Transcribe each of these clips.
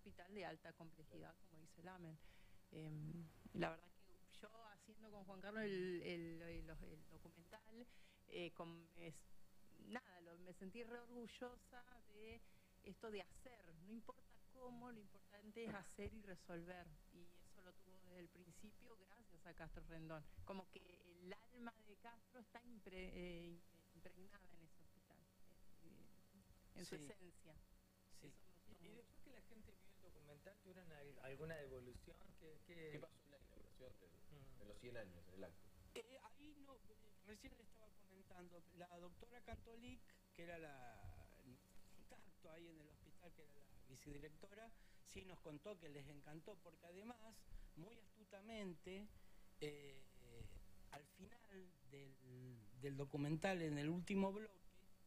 hospital de alta complejidad, como dice el AMEN. La verdad que yo haciendo con Juan Carlos el documental, me sentí re orgullosa de esto de hacer, no importa cómo, lo importante es hacer y resolver, y eso lo tuvo desde el principio gracias a Castro Rendón, como que el alma de Castro está impregnada en ese hospital, en su esencia. Sí. Eso me gustó Y mucho. después que la gente vio el documental, ¿tuvieron alguna devolución? ¿Qué pasó en la inauguración de los 100 años, en el acto? Ahí no, recién le estaba comentando, la doctora Cantolic, que era la contacto ahí en el hospital, que era la vicedirectora, sí nos contó que les encantó, porque además, muy astutamente, al final del documental, en el último bloque,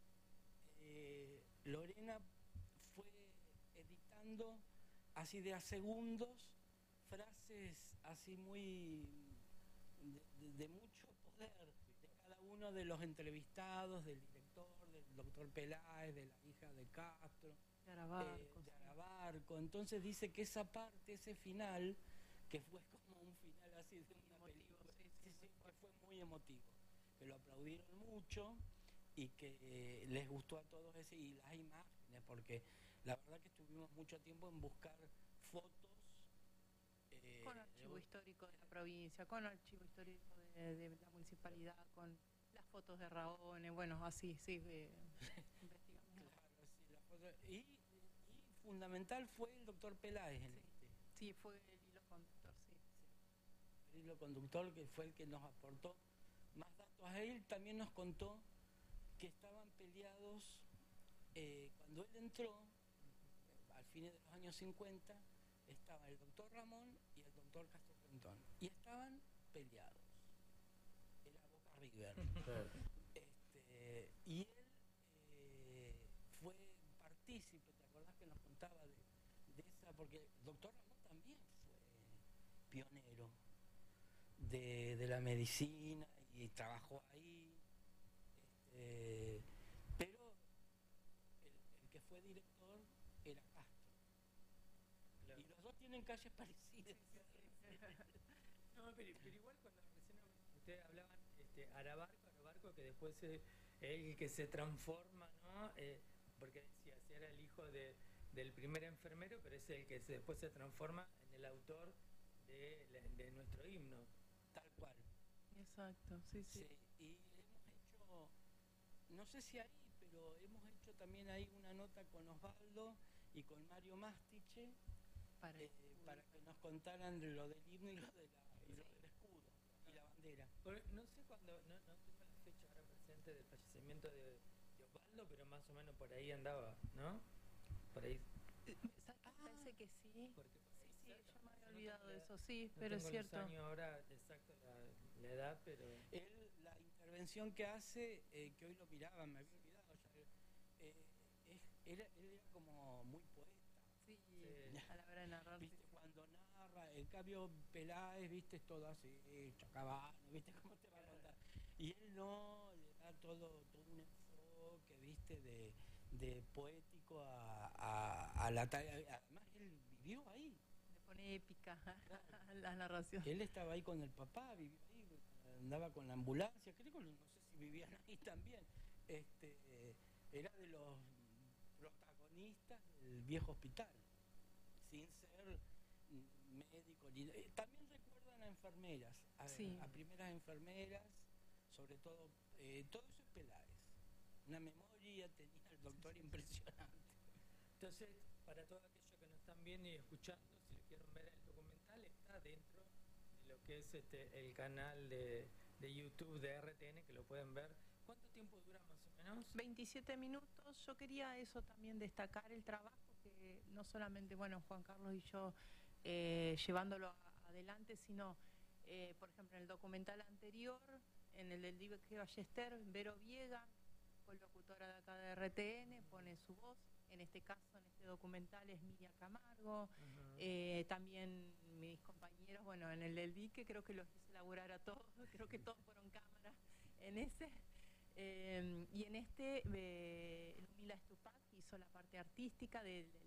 Lorena fue editando así de a segundos frases así muy de mucho poder de cada uno de los entrevistados, del director, del doctor Peláez, de la hija de Castro, De Arabarco, de Arabarco. Entonces dice que esa parte, ese final, que fue como un final así de una emotivo, película, sí, que fue muy emotivo, que lo aplaudieron mucho y que les gustó a todos ese, y las imágenes, porque la verdad que estuvimos mucho tiempo en buscar fotos. Con archivo histórico de la provincia, con archivo histórico de la municipalidad, con las fotos de Raone, bueno, así, sí, investigamos. Claro, sí, la foto. Y fundamental fue el doctor Peláez en este. Sí, fue el hilo conductor, sí. El hilo conductor, que fue el que nos aportó más datos. A él también nos contó que estaban peleados cuando él entró, al fines de los años 50, estaba el doctor Ramón y el doctor Castro Rendón, y estaban peleados. Era Boca River. Y él fue partícipe, ¿te acordás que nos contaba de esa? Porque el doctor Ramón también fue pionero de la medicina y trabajó ahí. Pero el que fue director era Castro. Claro. Y los dos tienen calles parecidas. No, pero igual cuando recién ustedes hablaban Arabarco, que después es el que se transforma, ¿no? Porque decía, si era el hijo del primer enfermero, pero es el que después se transforma en el autor de nuestro himno. Tal cual. Exacto, sí. Y hemos hecho, no sé si ahí, pero hemos hecho también ahí una nota con Osvaldo y con Mario Mastiche para que nos contaran de lo del himno y lo del escudo y la bandera. No sé cuándo, no tengo la fecha ahora presente del fallecimiento de Osvaldo, pero más o menos por ahí andaba, ¿no? Por ahí. Parece que sí. Porque sí, yo me había olvidado de eso, sí, pero es cierto. No tengo los años ahora exacto la edad, pero... Él, la intervención que hace, que hoy lo miraba, me había olvidado ya, él era como muy poeta. Sí, a la hora de narrar. ¿Viste? Cuando narra, el cambio Peláez, viste, todo así, Chacabano, viste cómo te va a contar. Y él no, le da todo un enfoque, viste, de poético a la talla. Además, él vivió ahí. Le pone épica a la narración. Él estaba ahí con el papá, vivió ahí, andaba con la ambulancia, creo que no sé si vivían ahí también. Era de los protagonistas del viejo hospital, sin ser médico. También recuerdan a enfermeras, a primeras enfermeras, sobre todo, todo eso es Peláez. Una memoria tenía el doctor impresionante. Entonces, para todos aquellos que nos están viendo y escuchando, si lo quieren ver el documental, está dentro de lo que es el canal de YouTube de RTN, que lo pueden ver. ¿Cuánto tiempo dura más o menos? 27 minutos. Yo quería eso también, destacar el trabajo que no solamente, bueno, Juan Carlos y yo llevándolo adelante, sino, por ejemplo, en el documental anterior, en el del Dique Ballester, Vero Viega, colocutora de acá de RTN, pone su voz. En este caso, en este documental, es Miriam Camargo. También mis compañeros, bueno, en el del Dique creo que los hice laburar a todos, creo que todos fueron cámaras en ese. Y en este, Lumila Stupak hizo la parte artística del